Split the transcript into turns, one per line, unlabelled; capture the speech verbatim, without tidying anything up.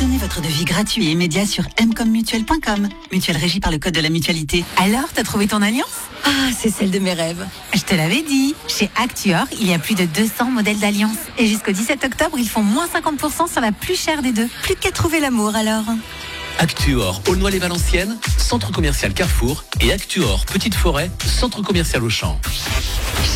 Obtenez votre devis gratuit et immédiat sur m com mutuelle point com. Mutuelle régie par le code de la mutualité.
Alors, t'as trouvé ton alliance?
Ah, c'est celle de mes rêves.
Je te l'avais dit. Chez Actuor, il y a plus de deux cents modèles d'alliance. Et jusqu'au dix-sept octobre, ils font moins cinquante pour cent sur la plus chère des deux. Plus qu'à trouver l'amour alors.
Actuor, Aulnoy-les-Valenciennes, centre commercial Carrefour, et Actuor, Petite Forêt, centre commercial Auchan.